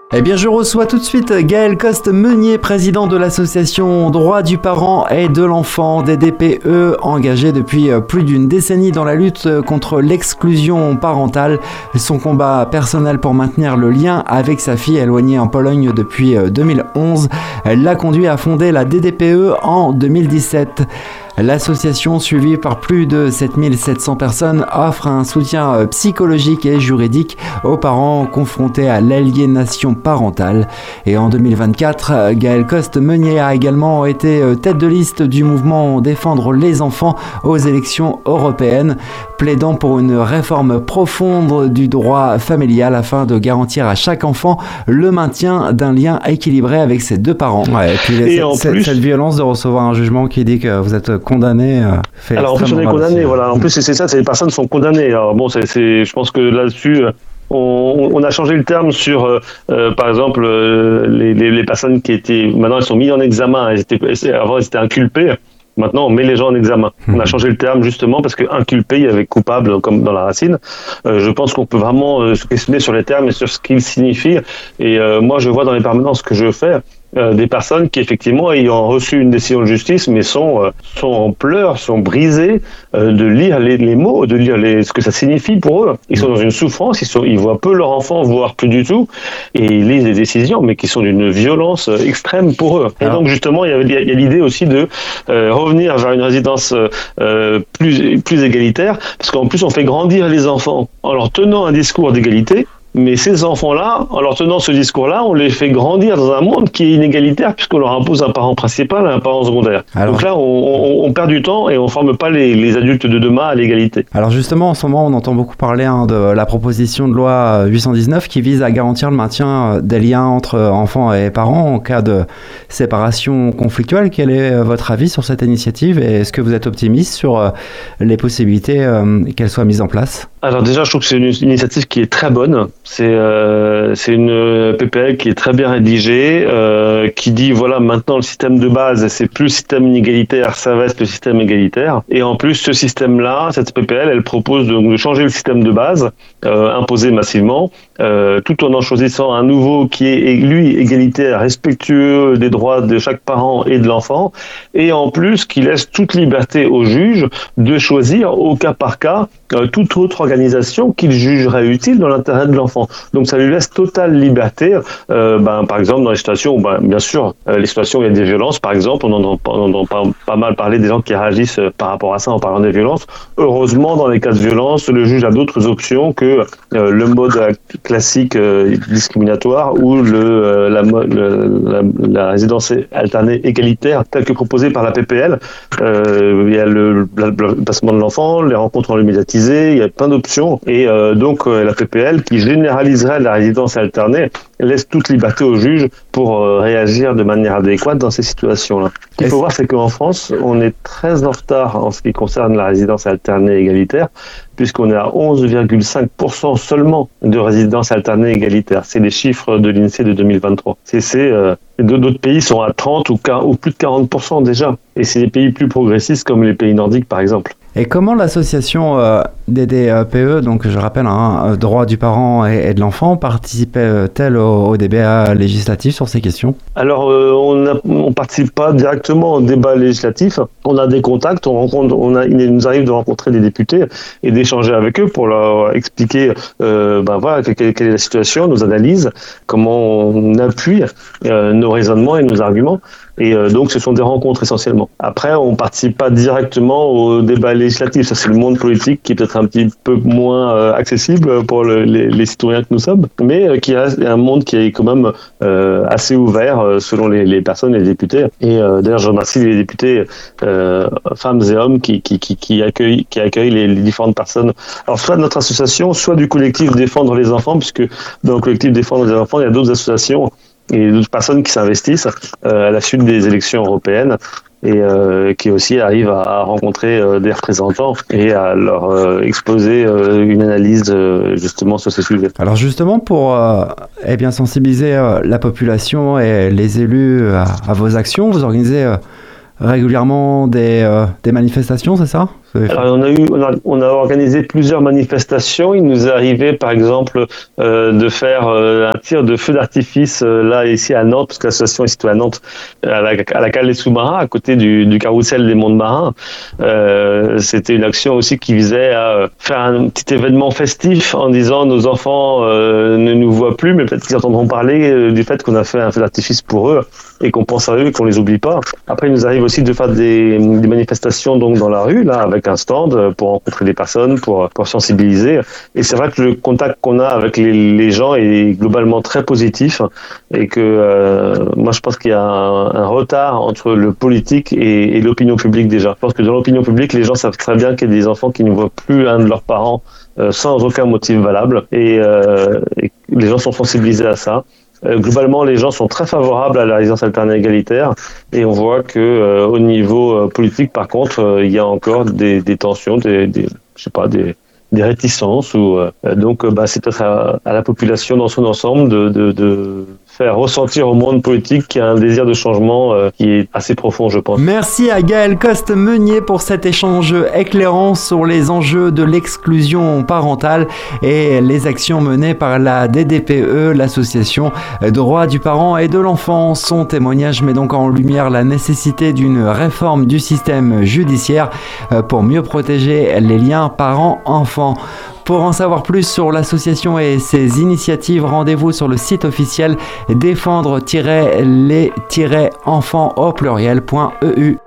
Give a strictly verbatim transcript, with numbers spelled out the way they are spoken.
Eh bien, je reçois tout de suite Gaël Coste-Meunier, président de l'association Droits du parent et de l'enfant, D D P E, engagé depuis plus d'une décennie dans la lutte contre l'exclusion parentale. Son combat personnel pour maintenir le lien avec sa fille éloignée en Pologne depuis deux mille onze l'a conduit à fonder la D D P E en deux mille dix-sept. L'association, suivie par plus de sept mille sept cents personnes, offre un soutien psychologique et juridique aux parents confrontés à l'aliénation parentale. Et en deux mille vingt-quatre, Gaël Coste-Meunier a également été tête de liste du mouvement Défendre les enfants aux élections européennes, plaidant pour une réforme profonde du droit familial afin de garantir à chaque enfant le maintien d'un lien équilibré avec ses deux parents. Ouais, et puis et cette, cette, plus... cette violence de recevoir un jugement qui dit que vous êtes condamné euh, fait alors en plus on est condamné, voilà. En plus c'est, c'est ça, c'est les personnes sont condamnées. Alors bon, c'est, c'est je pense que là-dessus on, on a changé le terme sur euh, euh, par exemple euh, les, les, les personnes qui étaient maintenant elles sont mises en examen, elles étaient, avant elles étaient inculpées. Maintenant, on met les gens en examen. On a changé le terme justement parce que inculpé, il y avait coupable comme dans la racine. Euh, je pense qu'on peut vraiment euh, se questionner sur les termes et sur ce qu'ils signifient. Et euh, moi, je vois dans les permanences que je fais euh, des personnes qui, effectivement, ayant reçu une décision de justice, mais sont euh, sont en pleurs, sont brisées euh, de lire les, les mots, de lire les, ce que ça signifie pour eux. Ils sont dans une souffrance, ils sont, ils voient peu leur enfant, voire plus du tout, et ils lisent des décisions, mais qui sont d'une violence euh, extrême pour eux. Et donc, justement, il y a, il y a l'idée aussi de euh, revenir vers une résidence euh, plus, plus égalitaire, parce qu'en plus on fait grandir les enfants en leur tenant un discours d'égalité, mais ces enfants-là, en leur tenant ce discours-là, on les fait grandir dans un monde qui est inégalitaire puisqu'on leur impose un parent principal et un parent secondaire. Alors, donc là, on, on, on perd du temps et on ne forme pas les, les adultes de demain à l'égalité. Alors justement, en ce moment, on entend beaucoup parler hein, de la proposition de loi huit cent dix-neuf qui vise à garantir le maintien des liens entre enfants et parents en cas de séparation conflictuelle. Quel est votre avis sur cette initiative et est-ce que vous êtes optimiste sur les possibilités euh, qu'elle soit mise en place ? Alors déjà, je trouve que c'est une initiative qui est très bonne. C'est, euh, c'est une P P L qui est très bien rédigée, euh, qui dit voilà maintenant le système de base c'est plus le système inégalitaire, ça va être le système égalitaire. Et en plus ce système-là, cette P P L, elle propose de, de changer le système de base euh, imposé massivement, euh, tout en en choisissant un nouveau qui est lui égalitaire, respectueux des droits de chaque parent et de l'enfant, et en plus qui laisse toute liberté au juge de choisir au cas par cas euh, toute autre organisation qu'il jugerait utile dans l'intérêt de l'enfant. Donc ça lui laisse totale liberté, euh, ben, par exemple dans les situations où, ben, bien sûr, euh, les situations où il y a des violences, par exemple, on entend, on entend pas, pas mal parler des gens qui réagissent euh, par rapport à ça en parlant des violences. Heureusement, dans les cas de violence, le juge a d'autres options que euh, le mode classique euh, discriminatoire ou le, euh, la, le, la, la résidence alternée égalitaire telle que proposée par la P P L. Euh, il y a le, le, le placement de l'enfant, les rencontres en lieu médiatisé, il y a plein d'options. Et euh, donc euh, la P P L qui généraliserait la résidence alternée laisse toute liberté au juge pour euh, réagir de manière adéquate dans ces situations-là. Ce qu'il faut voir, c'est qu'en France, on est très en retard en ce qui concerne la résidence alternée égalitaire, puisqu'on est à onze virgule cinq pour cent seulement de résidence alternée égalitaire. C'est les chiffres de l'INSEE de deux mille vingt-trois. C'est, c'est, euh, d'autres pays sont à trente ou, ou plus de quarante pour cent déjà. Et c'est des pays plus progressistes comme les pays nordiques, par exemple. Et comment l'association euh, D D P E, donc je rappelle, hein, droit du parent et, et de l'enfant, participait-elle au, au débat législatif sur ces questions ? Alors, euh, on ne participe pas directement au débat législatif. On a des contacts, on rencontre, on a, il nous arrive de rencontrer des députés et d'échanger avec eux pour leur expliquer euh, ben voilà, quelle, quelle est la situation, nos analyses, comment on appuie euh, nos raisonnements et nos arguments. Et euh, donc, ce sont des rencontres essentiellement. Après, on ne participe pas directement au débat législatif. Ça, c'est le monde politique qui est peut-être un petit peu moins euh, accessible pour le, les, les citoyens que nous sommes, mais euh, qui reste un monde qui est quand même euh, assez ouvert euh, selon les, les personnes, les députés. Et euh, d'ailleurs, je remercie les députés, euh, femmes et hommes, qui, qui, qui, qui accueillent, qui accueillent les, les différentes personnes. Alors, soit de notre association, soit du collectif Défendre les enfants, puisque dans le collectif Défendre les enfants, il y a d'autres associations et d'autres personnes qui s'investissent euh, à la suite des élections européennes et euh, qui aussi arrivent à, à rencontrer euh, des représentants et à leur euh, exposer euh, une analyse euh, justement sur ces sujets. Alors justement pour euh, eh bien sensibiliser euh, la population et les élus à, à vos actions, vous organisez euh, régulièrement des, euh, des manifestations, c'est ça ? Alors, on a eu, on a, on a organisé plusieurs manifestations. Il nous est arrivé, par exemple, euh, de faire euh, un tir de feu d'artifice euh, là ici à Nantes, parce que l'association est située à Nantes, à la, à la cale des sous-marins, à côté du, du carrousel des monts de Marins. Euh, c'était une action aussi qui visait à faire un petit événement festif en disant nos enfants euh, ne nous voient plus, mais peut-être qu'ils entendront parler euh, du fait qu'on a fait un feu d'artifice pour eux et qu'on pense à eux et qu'on les oublie pas. Après, il nous arrive aussi de faire des, des manifestations donc dans la rue, là, avec un stand pour rencontrer des personnes, pour, pour sensibiliser. Et c'est vrai que le contact qu'on a avec les, les gens est globalement très positif et que euh, moi je pense qu'il y a un, un retard entre le politique et, et l'opinion publique déjà. Je pense que dans l'opinion publique, les gens savent très bien qu'il y a des enfants qui ne voient plus un de leurs parents euh, sans aucun motif valable et, euh, et les gens sont sensibilisés à ça. Euh, globalement, les gens sont très favorables à la résidence alternée égalitaire et on voit que euh, au niveau euh, politique, par contre, euh, il y a encore des, des tensions, des, des, je sais pas, des, des réticences. Ou euh, donc, euh, bah, c'est peut-être à, à la population dans son ensemble de, de, de faire ressentir au monde politique qu'il y a un désir de changement euh, qui est assez profond, je pense. Merci à Gaël Coste-Meunier pour cet échange éclairant sur les enjeux de l'exclusion parentale et les actions menées par la D D P E, l'association Droits du parent et de l'enfant. Son témoignage met donc en lumière la nécessité d'une réforme du système judiciaire pour mieux protéger les liens parents-enfants. Pour en savoir plus sur l'association et ses initiatives, rendez-vous sur le site officiel défendre les enfants au pluriel point e u.